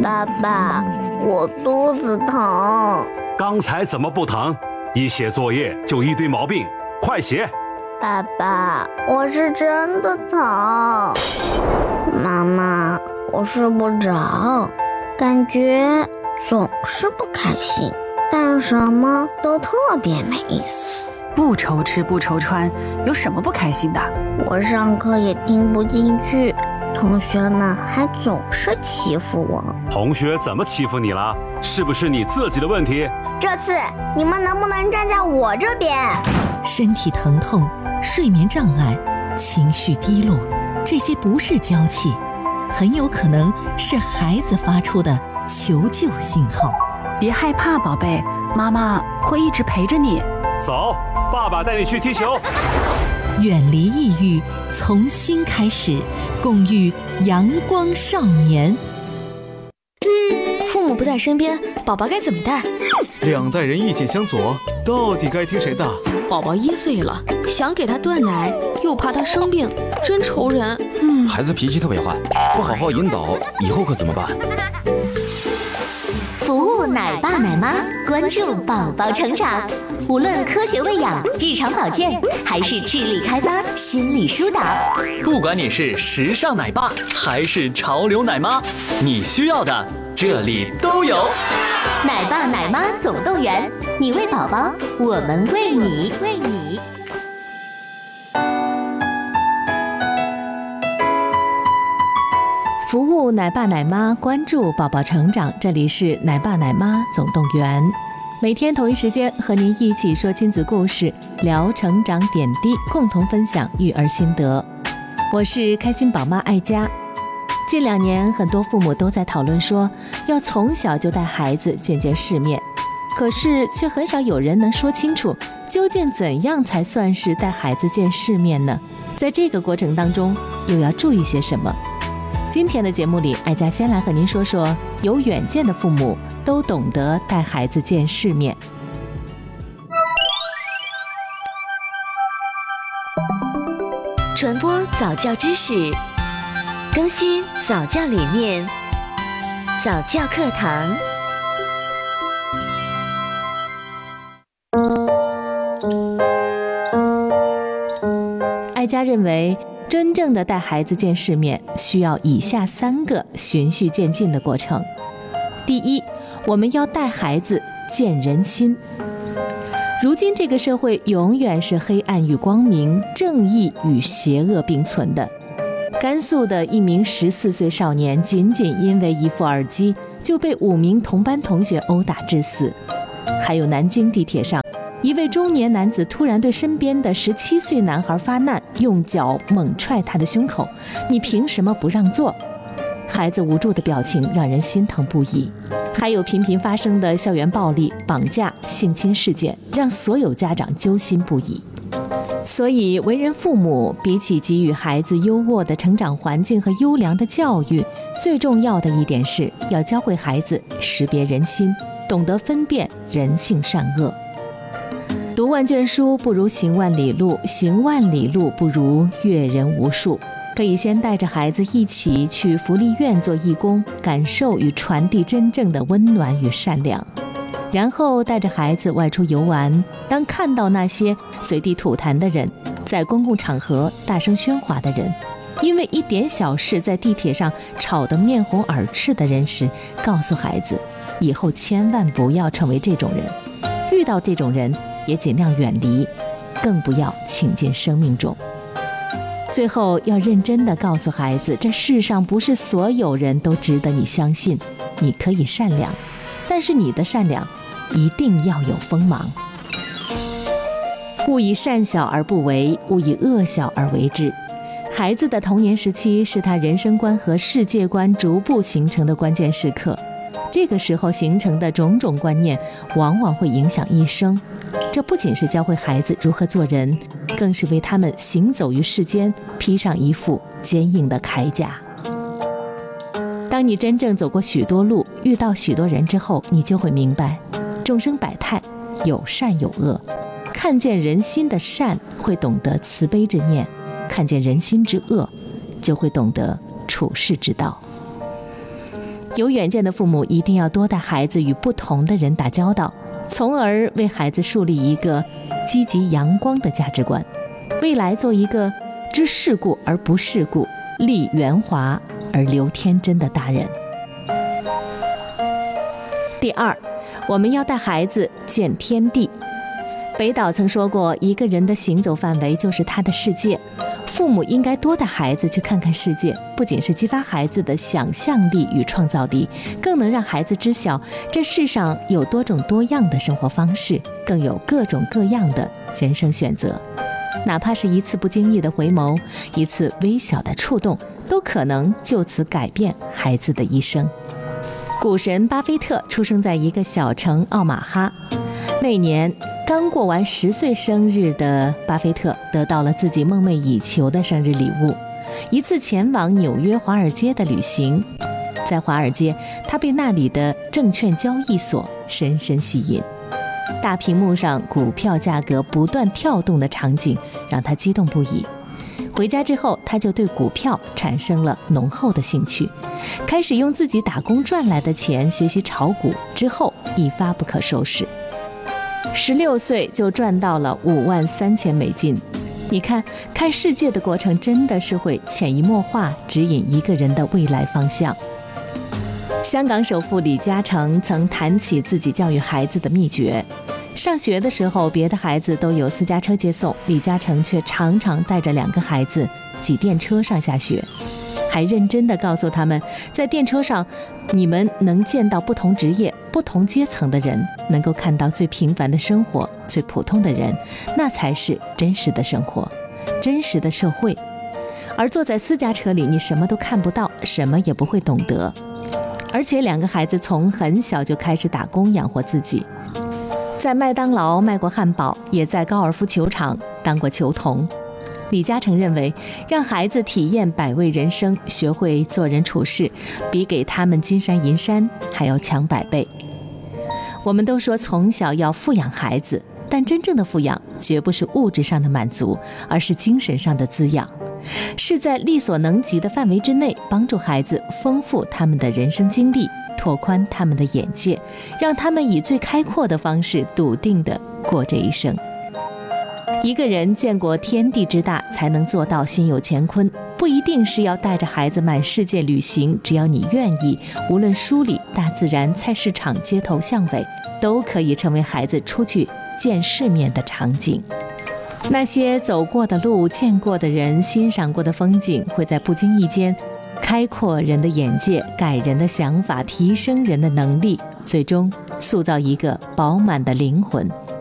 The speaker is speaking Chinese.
爸爸，我肚子疼。 刚才怎么不疼？一写作业就一堆毛病，快写。 爸爸，我是真的疼。妈妈，我睡不着，感觉总是不开心，干什么都特别没意思。 不愁吃不愁穿，有什么不开心的？ 我上课也听不进去，同学们还总是欺负我。 同学怎么欺负你了？是不是你自己的问题？ 这次你们能不能站在我这边？ 身体疼痛、睡眠障碍、情绪低落，这些不是娇气，很有可能是孩子发出的求救信号。 别害怕，宝贝，妈妈会一直陪着你。 走，爸爸带你去踢球。 远离抑郁，从新开始，共育阳光少年。 父母不在身边，宝宝该怎么带？ 两代人意见相左，到底该听谁的？ 宝宝1岁了，想给他断奶，又怕他生病，真愁人。 孩子脾气特别坏，不好好引导，以后可怎么办？ 服务奶爸奶妈，关注宝宝成长。无论科学喂养、日常保健，还是智力开发、心理疏导， 不管你是时尚奶爸还是潮流奶妈，你需要的这里都有。 奶爸奶妈总动员，你喂宝宝，我们喂你。 服务奶爸奶妈，关注宝宝成长，这里是奶爸奶妈总动员。每天同一时间和您一起说亲子故事，聊成长点滴，共同分享育儿心得。我是开心宝妈爱佳。近2年，很多父母都在讨论说，要从小就带孩子见见世面，可是却很少有人能说清楚，究竟怎样才算是带孩子见世面呢？在这个过程当中，又要注意些什么？今天的节目里，爱佳先来和您说说有远见的父母都懂得带孩子见世面。 传播早教知识，更新早教理念，早教课堂。 爱佳认为，真正的带孩子见世面，需要以下3个循序渐进的过程。第一，我们要带孩子见人心。如今这个社会永远是黑暗与光明、正义与邪恶并存的。甘肃的一名14岁少年，仅仅因为一副耳机，就被5名同班同学殴打致死。还有南京地铁上，一位中年男子突然对身边的17岁男孩发难，用脚猛踹他的胸口，你凭什么不让座？孩子无助的表情让人心疼不已。还有频频发生的校园暴力、绑架、性侵事件，让所有家长揪心不已。所以为人父母，比起给予孩子优渥的成长环境和优良的教育，最重要的一点是要教会孩子识别人心，懂得分辨人性善恶。读万卷书不如行万里路，行万里路不如阅人无数。可以先带着孩子一起去福利院做义工，感受与传递真正的温暖与善良。然后带着孩子外出游玩，当看到那些随地吐痰的人，在公共场合大声喧哗的人，因为一点小事在地铁上吵得面红耳赤的人时，告诉孩子，以后千万不要成为这种人，遇到这种人也尽量远离，更不要请进生命中。最后要认真地告诉孩子，这世上不是所有人都值得你相信，你可以善良，但是你的善良一定要有锋芒。勿以善小而不为，勿以恶小而为之。孩子的童年时期是他人生观和世界观逐步形成的关键时刻，这个时候形成的种种观念往往会影响一生。这不仅是教会孩子如何做人，更是为他们行走于世间披上一副坚硬的铠甲。当你真正走过许多路，遇到许多人之后，你就会明白，众生百态，有善有恶。看见人心的善，会懂得慈悲之念；看见人心之恶，就会懂得处世之道。 有远见的父母一定要多带孩子与不同的人打交道，从而为孩子树立一个积极阳光的价值观，未来做一个知世故而不世故、立圆滑而留天真的大人。第二，我们要带孩子见天地。北岛曾说过，一个人的行走范围就是他的世界。父母应该多带孩子去看看世界，不仅是激发孩子的想象力与创造力，更能让孩子知晓这世上有多种多样的生活方式，更有各种各样的人生选择。哪怕是一次不经意的回眸，一次微小的触动，都可能就此改变孩子的一生。股神巴菲特出生在一个小城奥马哈，那年刚过完10岁生日的巴菲特得到了自己梦寐以求的生日礼物，一次前往纽约华尔街的旅行。在华尔街，他被那里的证券交易所深深吸引，大屏幕上股票价格不断跳动的场景让他激动不已。回家之后，他就对股票产生了浓厚的兴趣，开始用自己打工赚来的钱学习炒股，之后一发不可收拾。16岁就赚到了$53,000。你看，看世界的过程真的是会潜移默化指引一个人的未来方向。香港首富李嘉诚曾谈起自己教育孩子的秘诀。上学的时候，别的孩子都有私家车接送，李嘉诚却常常带着2个孩子挤电车上下学，还认真地告诉他们，在电车上你们能见到不同职业、不同阶层的人，能够看到最平凡的生活、最普通的人，那才是真实的生活、真实的社会。而坐在私家车里，你什么都看不到，什么也不会懂得。而且2个孩子从很小就开始打工养活自己，在麦当劳卖过汉堡，也在高尔夫球场当过球童。李嘉诚认为，让孩子体验百味人生，学会做人处事，比给他们金山银山还要强100倍。我们都说从小要富养孩子，但真正的富养绝不是物质上的满足，而是精神上的滋养，是在力所能及的范围之内，帮助孩子丰富他们的人生经历，拓宽他们的眼界，让他们以最开阔的方式笃定地过这一生。一个人见过天地之大，才能做到心有乾坤。不一定是要带着孩子满世界旅行，只要你愿意，无论书里、大自然、菜市场、街头巷尾，都可以成为孩子出去见世面的场景。那些走过的路、见过的人、欣赏过的风景，会在不经意间开阔人的眼界，改人的想法，提升人的能力，最终塑造一个饱满的灵魂，